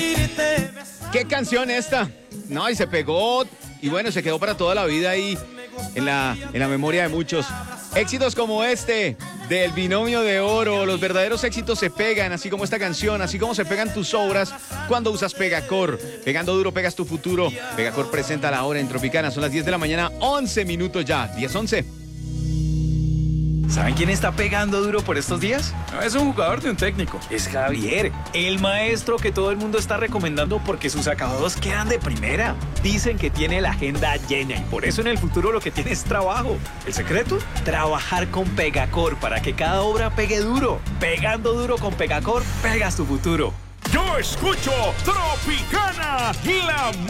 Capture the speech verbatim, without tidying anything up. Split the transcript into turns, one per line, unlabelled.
¿Qué canción esta? No, y se pegó, y bueno, se quedó para toda la vida ahí en la, en la memoria de muchos. Éxitos como este, del Binomio de Oro. Los verdaderos éxitos se pegan, así como esta canción, así como se pegan tus obras cuando usas Pegacor. Pegando duro, pegas tu futuro. Pegacor presenta la hora en Tropicana. Son las diez de la mañana, once minutos ya. diez once.
¿Saben quién está pegando duro por estos días?
No es un jugador de un técnico.
Es Javier, el maestro que todo el mundo está recomendando porque sus acabados quedan de primera. Dicen que tiene la agenda llena y por eso en el futuro lo que tiene es trabajo. ¿El secreto? Trabajar con Pegacor para que cada obra pegue duro. Pegando duro con Pegacor, pegas tu futuro.
Yo escucho Tropicana, la